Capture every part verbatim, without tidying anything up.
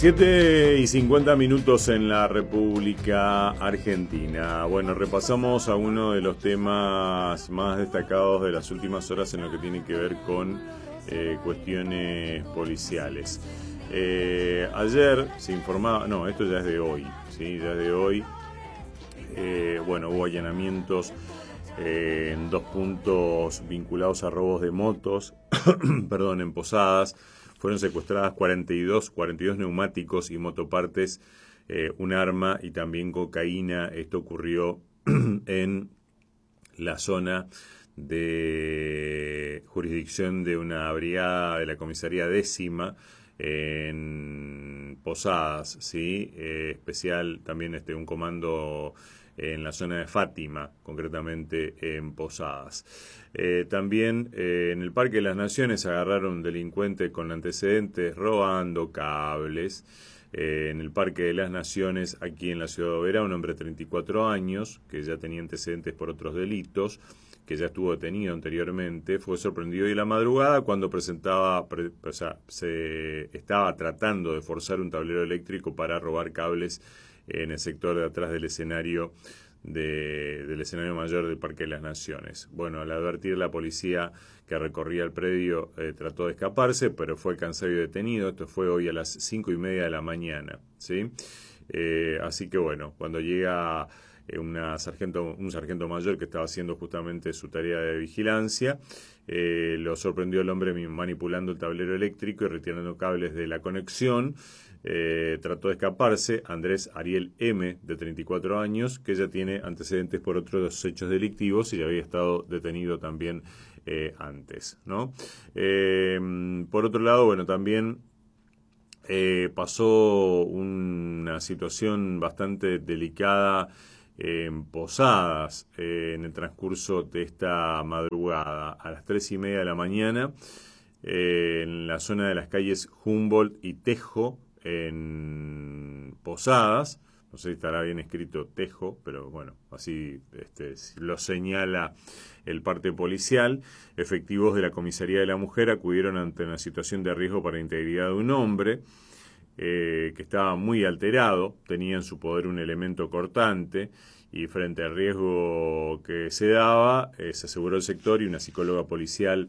siete y cincuenta minutos en la República Argentina. Bueno, repasamos a uno de los temas más destacados de las últimas horas en lo que tiene que ver con eh, cuestiones policiales. Eh, ayer se informaba, no, esto ya es de hoy, ¿sí? Ya es de hoy. Eh, bueno, hubo allanamientos eh, en dos puntos vinculados a robos de motos, perdón, en Posadas. Fueron secuestradas cuarenta y dos, cuarenta y dos neumáticos y motopartes, eh, un arma y también cocaína. Esto ocurrió en la zona de jurisdicción de una brigada de la comisaría décima en Posadas, ¿sí? Eh, especial también este, un comando en la zona de Fátima, concretamente en Posadas. Eh, también eh, en el Parque de las Naciones agarraron un delincuente con antecedentes robando cables. Eh, en el Parque de las Naciones, aquí en la ciudad de Oberá, un hombre de treinta y cuatro años, que ya tenía antecedentes por otros delitos, que ya estuvo detenido anteriormente, fue sorprendido hoy en la madrugada cuando presentaba, pre, o sea, se estaba tratando de forzar un tablero eléctrico para robar cables en el sector de atrás del escenario de, del escenario mayor del Parque de las Naciones. Bueno, al advertir la policía que recorría el predio, eh, trató de escaparse, pero fue alcanzado y detenido. Esto fue hoy a las cinco y media de la mañana, ¿sí? Eh, así que bueno, cuando llega eh, una sargento, un sargento mayor que estaba haciendo justamente su tarea de vigilancia, eh, lo sorprendió el hombre manipulando el tablero eléctrico y retirando cables de la conexión. Eh, trató de escaparse Andrés Ariel M, de treinta y cuatro años, que ya tiene antecedentes por otros hechos delictivos y ya había estado detenido también eh, antes, ¿no? Eh, por otro lado, bueno, también eh, pasó una situación bastante delicada en Posadas eh, en el transcurso de esta madrugada. A las tres y media de la mañana, eh, en la zona de las calles Humboldt y Tejo, en Posadas, no sé si estará bien escrito Tejo, pero bueno, así este, lo señala el parte policial. Efectivos de la Comisaría de la Mujer acudieron ante una situación de riesgo para la integridad de un hombre eh, que estaba muy alterado, tenía en su poder un elemento cortante y frente al riesgo que se daba, eh, se aseguró el sector y una psicóloga policial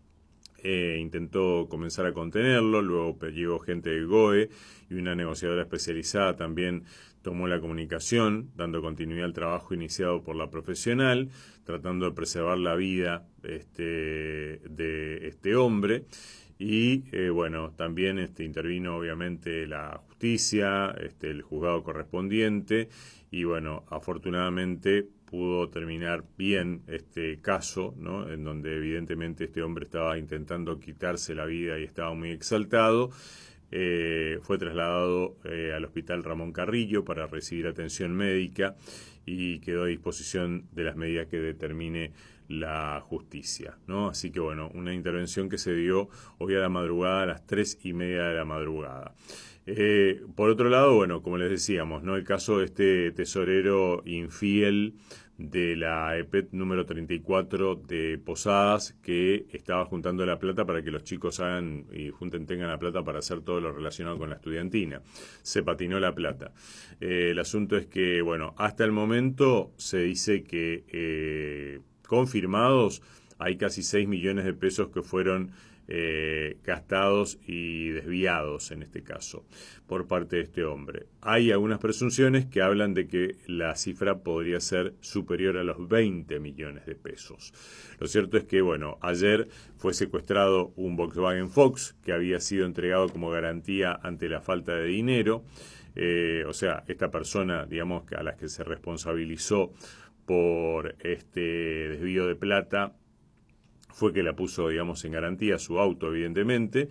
Eh, intentó comenzar a contenerlo. Luego llegó gente del G O E y una negociadora especializada también tomó la comunicación, dando continuidad al trabajo iniciado por la profesional, tratando de preservar la vida este, de este hombre. Y eh, bueno, también este, intervino obviamente la justicia, este, el juzgado correspondiente, y bueno, afortunadamente pudo terminar bien este caso, ¿no? En donde evidentemente este hombre estaba intentando quitarse la vida y estaba muy exaltado. Eh, fue trasladado eh, al Hospital Ramón Carrillo para recibir atención médica y quedó a disposición de las medidas que determine la justicia, ¿no? Así que bueno, una intervención que se dio hoy a la madrugada, a las tres y media de la madrugada. Eh, por otro lado, bueno, como les decíamos, ¿no? El caso de este tesorero infiel de la E P E T número treinta y cuatro de Posadas, que estaba juntando la plata para que los chicos hagan y junten, tengan la plata para hacer todo lo relacionado con la estudiantina. Se patinó la plata. Eh, el asunto es que, bueno, hasta el momento se dice que eh, confirmados hay casi seis millones de pesos que fueron Eh, gastados y desviados en este caso por parte de este hombre. Hay algunas presunciones que hablan de que la cifra podría ser superior a los veinte millones de pesos. Lo cierto es que, bueno, ayer fue secuestrado un Volkswagen Fox que había sido entregado como garantía ante la falta de dinero. Eh, o sea, esta persona, digamos, a la que se responsabilizó por este desvío de plata fue que la puso, digamos, en garantía su auto, evidentemente.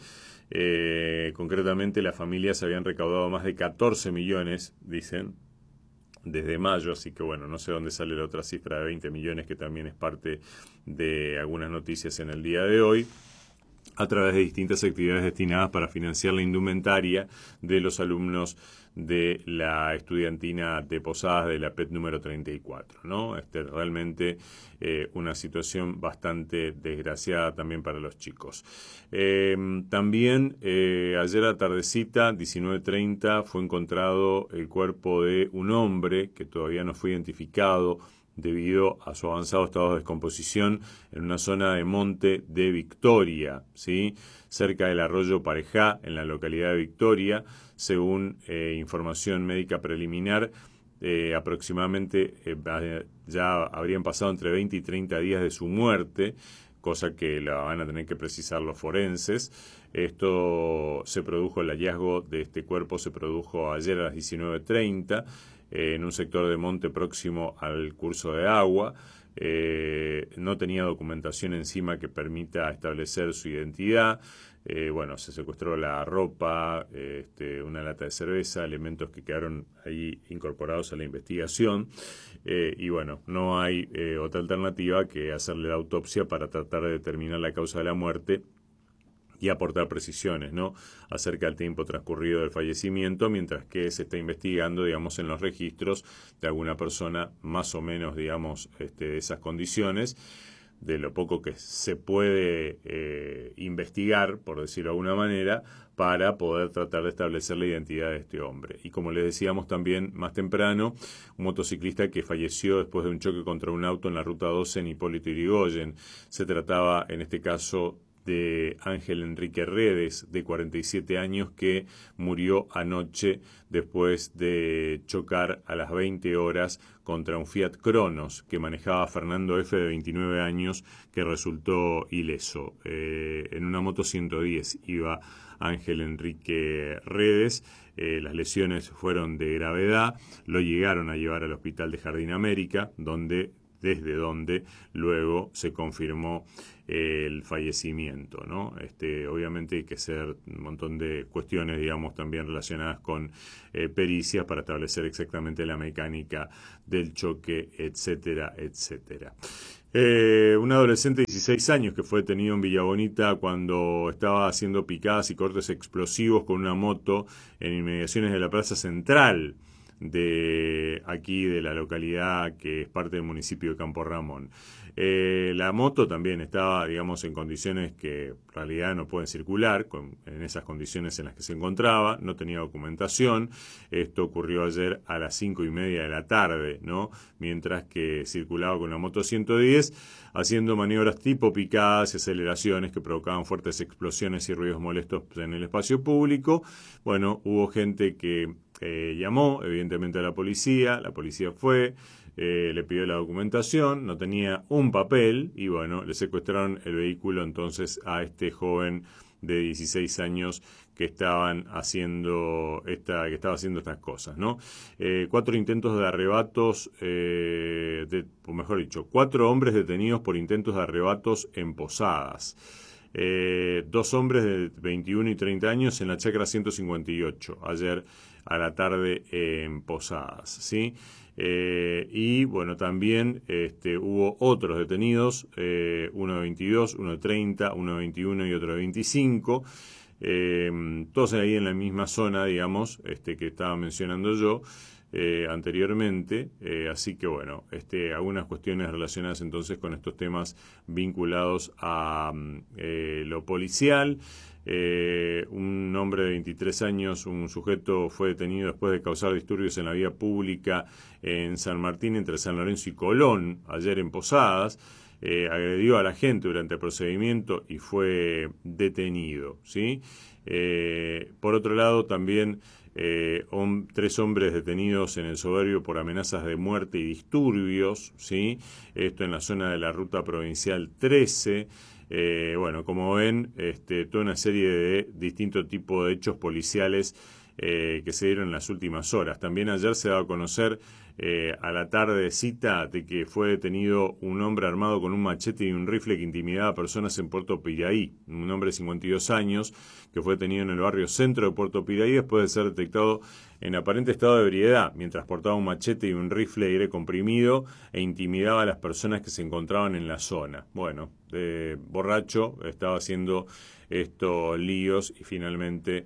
Eh, concretamente, las familias habían recaudado más de catorce millones, dicen, desde mayo, así que bueno, no sé dónde sale la otra cifra de veinte millones, que también es parte de algunas noticias en el día de hoy. a través de distintas actividades destinadas para financiar la indumentaria de los alumnos de la estudiantina de Posadas de la P E T número treinta y cuatro, ¿no? Este, realmente eh, una situación bastante desgraciada también para los chicos. Eh, también eh, ayer a la tardecita, diecinueve treinta, fue encontrado el cuerpo de un hombre que todavía no fue identificado debido a su avanzado estado de descomposición en una zona de monte de Victoria, ¿sí? Cerca del arroyo Parejá, en la localidad de Victoria. Según eh, información médica preliminar, eh, aproximadamente eh, ya habrían pasado entre veinte y treinta días de su muerte, cosa que la van a tener que precisar los forenses. Esto se produjo, el hallazgo de este cuerpo se produjo ayer a las diecinueve treinta, en un sector de monte próximo al curso de agua. Eh, no tenía documentación encima que permita establecer su identidad. Eh, bueno, se secuestró la ropa, eh, este, una lata de cerveza, elementos que quedaron ahí incorporados a la investigación. Eh, y bueno, no hay eh, otra alternativa que hacerle la autopsia para tratar de determinar la causa de la muerte y aportar precisiones, ¿no?, acerca del tiempo transcurrido del fallecimiento, mientras que se está investigando, digamos, en los registros de alguna persona más o menos, digamos, este, de esas condiciones, de lo poco que se puede eh, investigar, por decirlo de alguna manera, para poder tratar de establecer la identidad de este hombre. Y como les decíamos también más temprano, un motociclista que falleció después de un choque contra un auto en la ruta doce en Hipólito Yrigoyen. Se trataba, en este caso, de Ángel Enrique Redes, de cuarenta y siete años, que murió anoche después de chocar a las veinte horas contra un Fiat Cronos que manejaba Fernando F., de veintinueve años, que resultó ileso. Eh, en una moto ciento diez iba Ángel Enrique Redes. Eh, las lesiones fueron de gravedad, lo llegaron a llevar al hospital de Jardín América, donde desde donde luego se confirmó eh, el fallecimiento, ¿no? Este, obviamente hay que hacer un montón de cuestiones, digamos, también relacionadas con eh, pericias para establecer exactamente la mecánica del choque, etcétera, etcétera. Eh, un adolescente de dieciséis años que fue detenido en Villa Bonita cuando estaba haciendo picadas y cortes explosivos con una moto en inmediaciones de la Plaza Central de aquí, de la localidad que es parte del municipio de Campo Ramón. Eh, la moto también estaba, digamos, en condiciones que en realidad no pueden circular, con, en esas condiciones en las que se encontraba, no tenía documentación. Esto ocurrió ayer a las cinco y media de la tarde, ¿no?, mientras que circulaba con la moto ciento diez, haciendo maniobras tipo picadas y aceleraciones que provocaban fuertes explosiones y ruidos molestos en el espacio público. Bueno, hubo gente que eh, llamó, evidentemente, a la policía. La policía fue, eh, le pidió la documentación, no tenía un papel y, bueno, le secuestraron el vehículo entonces a este joven de dieciséis años que estaban haciendo esta, que estaba haciendo estas cosas, ¿no? Eh, cuatro intentos de arrebatos, eh, de, o mejor dicho, cuatro hombres detenidos por intentos de arrebatos en Posadas. Eh, dos hombres de veintiuno y treinta años en la chacra ciento cincuenta y ocho, ayer a la tarde eh, en Posadas, ¿sí? Eh, y bueno, también este, hubo otros detenidos, eh, uno de veintidós, uno de treinta, uno de veintiuno y otro de veinticinco, eh, todos ahí en la misma zona, digamos, este, que estaba mencionando yo eh, anteriormente. Eh, así que bueno, este, algunas cuestiones relacionadas entonces con estos temas vinculados a eh, lo policial. Eh, un hombre de veintitrés años, un sujeto, fue detenido después de causar disturbios en la vía pública en San Martín, entre San Lorenzo y Colón, ayer en Posadas. Eh, agredió a la gente durante el procedimiento y fue detenido, ¿sí? Eh, por otro lado, también eh, hom- tres hombres detenidos en el Soberbio por amenazas de muerte y disturbios, ¿sí? Esto en la zona de la ruta provincial trece. Eh, bueno, como ven, este, toda una serie de distintos tipos de hechos policiales eh, que se dieron en las últimas horas. También ayer se daba a conocer eh, a la tardecita de que fue detenido un hombre armado con un machete y un rifle que intimidaba a personas en Puerto Piraí, un hombre de cincuenta y dos años que fue detenido en el barrio centro de Puerto Piraí después de ser detectado en aparente estado de ebriedad, mientras portaba un machete y un rifle de aire comprimido e intimidaba a las personas que se encontraban en la zona. Bueno, de borracho estaba haciendo estos líos y finalmente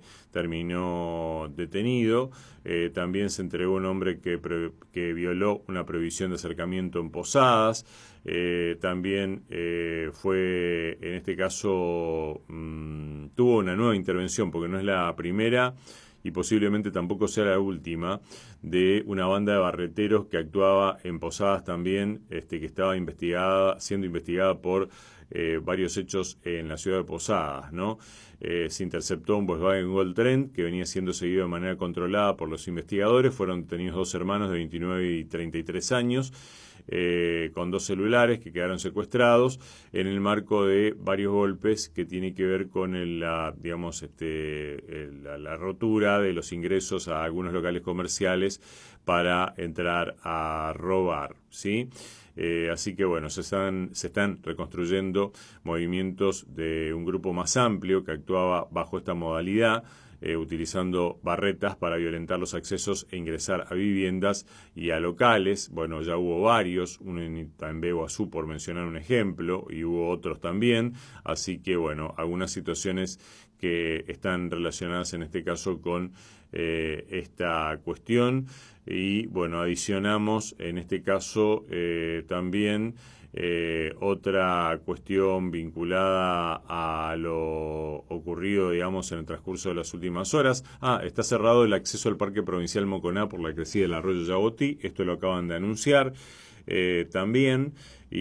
terminó detenido. Eh, también se entregó un hombre que, pre, que violó una prohibición de acercamiento en Posadas. Eh, también eh, fue, en este caso, mmm, tuvo una nueva intervención, porque no es la primera y posiblemente tampoco sea la última, de una banda de barreteros que actuaba en Posadas también, este, que estaba investigada, siendo investigada por eh, varios hechos en la ciudad de Posadas, ¿no? Eh, se interceptó un Volkswagen Gol Trend que venía siendo seguido de manera controlada por los investigadores. Fueron detenidos dos hermanos de veintinueve y treinta y tres años. Eh, con dos celulares que quedaron secuestrados en el marco de varios golpes que tiene que ver con el, la, digamos, este, el, la, la rotura de los ingresos a algunos locales comerciales para entrar a robar, ¿sí? Eh, así que bueno, se están, se están reconstruyendo movimientos de un grupo más amplio que actuaba bajo esta modalidad, Eh, utilizando barretas para violentar los accesos e ingresar a viviendas y a locales. Bueno, ya hubo varios, uno en Itaimbe-Guazú por mencionar un ejemplo, y hubo otros también, así que bueno, algunas situaciones que están relacionadas en este caso con eh, esta cuestión. Y bueno, adicionamos en este caso eh, también Eh, otra cuestión vinculada a lo ocurrido, digamos, en el transcurso de las últimas horas. Ah, está cerrado el acceso al Parque Provincial Moconá por la crecida del arroyo Yagotí. Esto lo acaban de anunciar eh, también.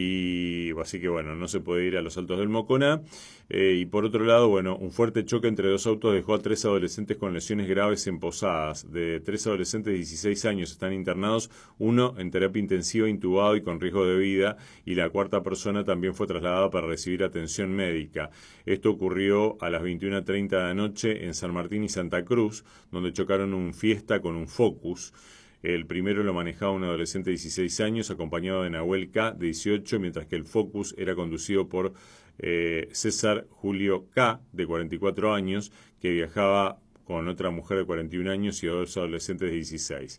Y así que bueno, no se puede ir a los Altos del Moconá. Eh, y por otro lado, bueno, un fuerte choque entre dos autos dejó a tres adolescentes con lesiones graves en Posadas. De tres adolescentes de dieciséis años están internados, uno en terapia intensiva, intubado y con riesgo de vida, y la cuarta persona también fue trasladada para recibir atención médica. Esto ocurrió a las veintiuna treinta de la noche en San Martín y Santa Cruz, donde chocaron un Fiesta con un Focus. El primero lo manejaba un adolescente de dieciséis años, acompañado de Nahuel K., de dieciocho, mientras que el Focus era conducido por eh, César Julio K., de cuarenta y cuatro años, que viajaba con otra mujer de cuarenta y un años y dos adolescentes de dieciséis.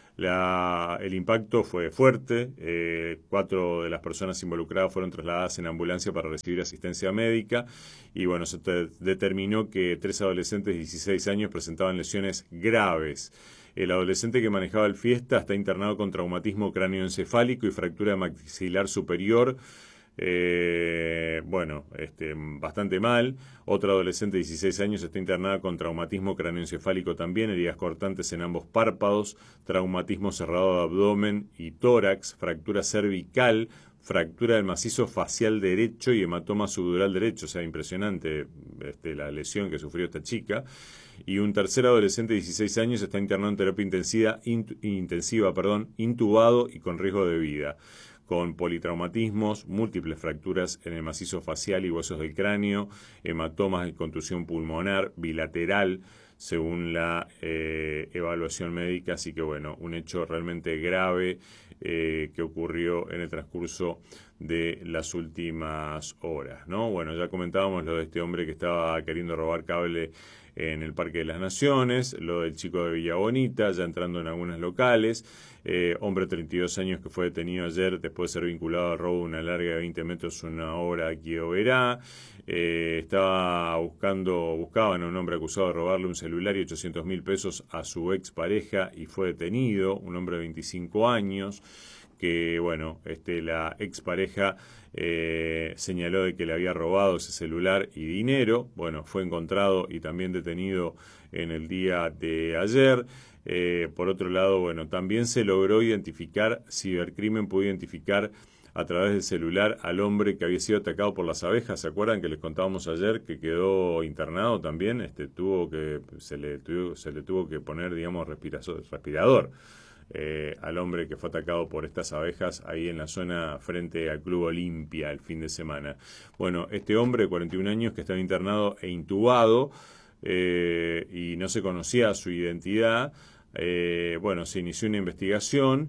La, el impacto fue fuerte, eh, cuatro de las personas involucradas fueron trasladadas en ambulancia para recibir asistencia médica y bueno, se te, determinó que tres adolescentes de dieciséis años presentaban lesiones graves. El adolescente que manejaba el Fiesta está internado con traumatismo cráneoencefálico y fractura maxilar superior. Eh, bueno, este, bastante mal. Otra adolescente de dieciséis años está internada con traumatismo cráneoencefálico también, heridas cortantes en ambos párpados, traumatismo cerrado de abdomen y tórax, fractura cervical, fractura del macizo facial derecho y hematoma subdural derecho. O sea, impresionante este, la lesión que sufrió esta chica. Y un tercer adolescente de dieciséis años está internado en terapia intensiva, int, intensiva perdón, intubado y con riesgo de vida, con politraumatismos, múltiples fracturas en el macizo facial y huesos del cráneo, hematomas y contusión pulmonar bilateral, según la eh, evaluación médica. Así que bueno, un hecho realmente grave eh, que ocurrió en el transcurso de las últimas horas, ¿no? Bueno, ya comentábamos lo de este hombre que estaba queriendo robar cable en el Parque de las Naciones, lo del chico de Villa Bonita, ya entrando en algunos locales, eh, hombre de treinta y dos años que fue detenido ayer después de ser vinculado a robo de una larga de veinte metros en una obra aquí de Oberá. Eh, estaba buscando, buscaban a un hombre acusado de robarle un celular y ochocientos mil pesos a su expareja y fue detenido, un hombre de veinticinco años, que bueno, este, la expareja eh, señaló de que le había robado ese celular y dinero. Bueno, fue encontrado y también detenido en el día de ayer. Eh, por otro lado, bueno, también se logró identificar, Cibercrimen pudo identificar a través del celular al hombre que había sido atacado por las abejas. ¿Se acuerdan que les contábamos ayer que quedó internado también? Este, tuvo que, se le tuvo, se le tuvo que poner, digamos, respirador. Eh, al hombre que fue atacado por estas abejas ahí en la zona frente al Club Olimpia el fin de semana. Bueno, este hombre de cuarenta y un años que estaba internado e intubado eh, y no se conocía su identidad, eh, bueno, se inició una investigación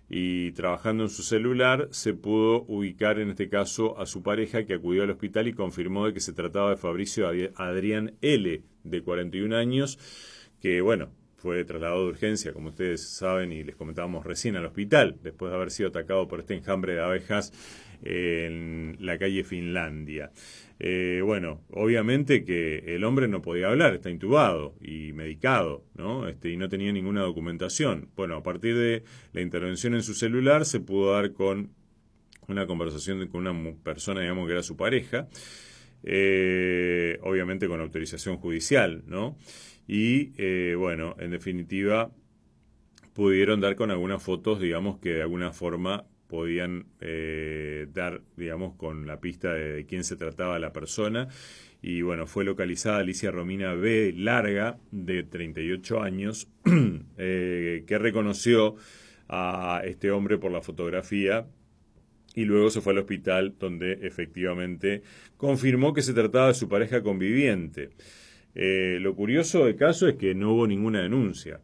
y trabajando en su celular se pudo ubicar en este caso a su pareja, que acudió al hospital y confirmó de que se trataba de Fabricio Adrián L., de cuarenta y un años, que bueno, fue trasladado de urgencia, como ustedes saben y les comentábamos recién, al hospital, después de haber sido atacado por este enjambre de abejas en la calle Finlandia. Eh, bueno, obviamente que el hombre no podía hablar, está intubado y medicado, ¿no? Este, y no tenía ninguna documentación. Bueno, a partir de la intervención en su celular se pudo dar con una conversación con una persona, digamos, que era su pareja, eh, obviamente con autorización judicial, ¿no? Y, eh, bueno, en definitiva, pudieron dar con algunas fotos, digamos, que de alguna forma podían eh, dar, digamos, con la pista de, de quién se trataba la persona. Y bueno, fue localizada Alicia Romina B. Larga, de treinta y ocho años, eh, que reconoció a este hombre por la fotografía y luego se fue al hospital, donde efectivamente confirmó que se trataba de su pareja conviviente. Eh, lo curioso del caso es que no hubo ninguna denuncia,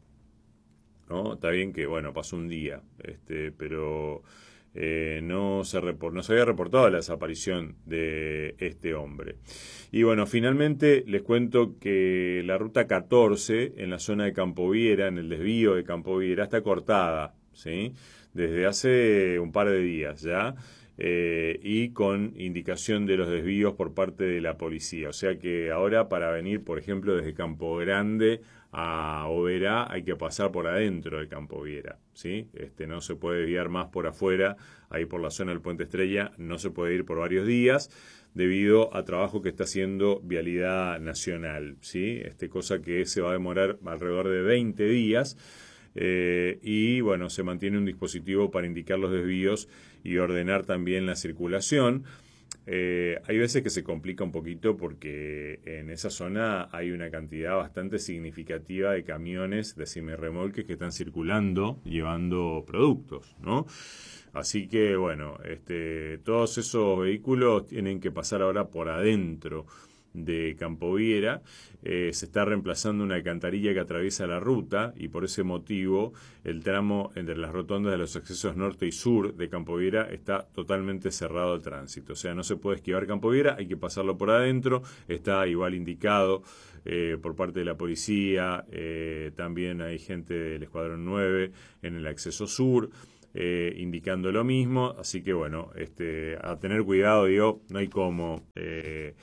¿no? Está bien que, bueno, pasó un día, este, pero eh, no, se report, no se había reportado la desaparición de este hombre. Y bueno, finalmente les cuento que la ruta catorce en la zona de Campoviera, en el desvío de Campoviera, está cortada, ¿sí? Desde hace un par de días ya. Eh, y con indicación de los desvíos por parte de la policía. O sea que ahora para venir, por ejemplo, desde Campo Grande a Oberá hay que pasar por adentro de Campoviera, ¿sí? Este, no se puede desviar más por afuera, ahí por la zona del Puente Estrella, no se puede ir por varios días debido a trabajo que está haciendo Vialidad Nacional, ¿sí? Este, cosa que se va a demorar alrededor de veinte días. Eh, y bueno, se mantiene un dispositivo para indicar los desvíos y ordenar también la circulación. Eh, hay veces que se complica un poquito porque en esa zona hay una cantidad bastante significativa de camiones de semirremolques que están circulando llevando productos, ¿no? Así que bueno, este, todos esos vehículos tienen que pasar ahora por adentro de Campoviera. Eh, se está reemplazando una alcantarilla que atraviesa la ruta y por ese motivo el tramo entre las rotondas de los accesos norte y sur de Campoviera está totalmente cerrado al tránsito. O sea, no se puede esquivar Campoviera, hay que pasarlo por adentro, está igual indicado eh, por parte de la policía, eh, también hay gente del Escuadrón nueve en el acceso sur, Eh, indicando lo mismo, así que bueno, este, a tener cuidado, digo, no hay como eh,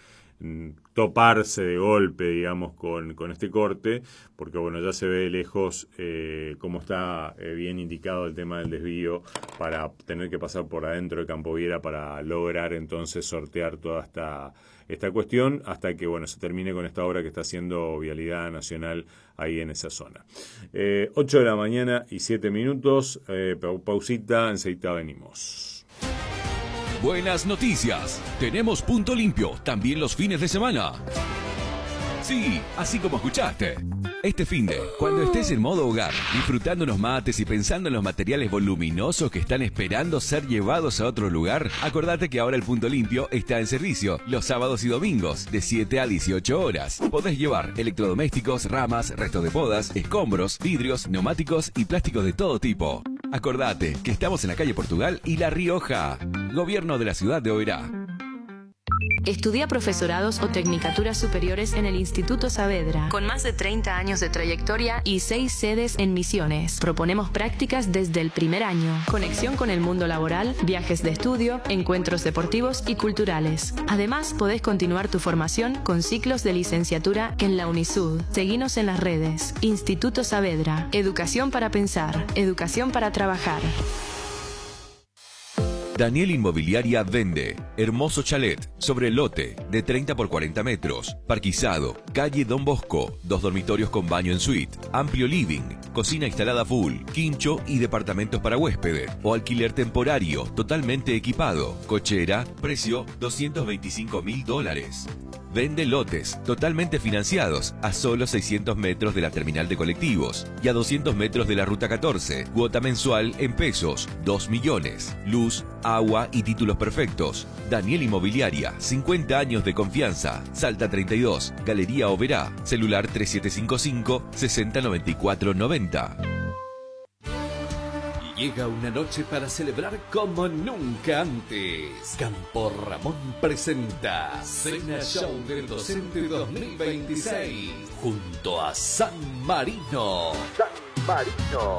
toparse de golpe, digamos, con, con este corte, porque bueno, ya se ve de lejos eh, cómo está eh, bien indicado el tema del desvío para tener que pasar por adentro de Campoviera para lograr entonces sortear toda esta, esta cuestión hasta que bueno, se termine con esta obra que está haciendo Vialidad Nacional ahí en esa zona. Eh, ocho de la mañana y siete minutos, eh, pausita, enseguida venimos. Buenas noticias. Tenemos punto limpio también los fines de semana. Sí, así como escuchaste. Este finde, cuando estés en modo hogar, disfrutando unos mates y pensando en los materiales voluminosos que están esperando ser llevados a otro lugar, acordate que ahora el punto limpio está en servicio los sábados y domingos de siete a dieciocho horas. Podés llevar electrodomésticos, ramas, restos de podas, escombros, vidrios, neumáticos y plásticos de todo tipo. Acordate que estamos en la calle Portugal y La Rioja. Gobierno de la ciudad de Oberá. Estudia profesorados o tecnicaturas superiores en el Instituto Saavedra, con más de treinta años de trayectoria y seis sedes en Misiones. Proponemos prácticas desde el primer año, conexión con el mundo laboral, viajes de estudio, encuentros deportivos y culturales. Además, podés continuar tu formación con ciclos de licenciatura en la UNISUD. Seguinos en las redes. Instituto Saavedra. Educación para pensar. Educación para trabajar. Daniel Inmobiliaria vende hermoso chalet sobre lote de treinta por cuarenta metros, parquizado, calle Don Bosco, dos dormitorios con baño en suite, amplio living, cocina instalada full, quincho y departamentos para huéspedes o alquiler temporario totalmente equipado, cochera, precio doscientos veinticinco mil dólares. Vende lotes totalmente financiados a solo seiscientos metros de la terminal de colectivos y a doscientos metros de la ruta catorce. Cuota mensual en pesos, dos millones. Luz, agua y títulos perfectos. Daniel Inmobiliaria, cincuenta años de confianza. Salta treinta y dos, Galería Oberá. Celular tres siete cinco cinco, seis cero nueve cuatro nueve cero. Llega una noche para celebrar como nunca antes. Campo Ramón presenta Cena Show del Docente dos mil veintiséis junto a San Marino. San Marino.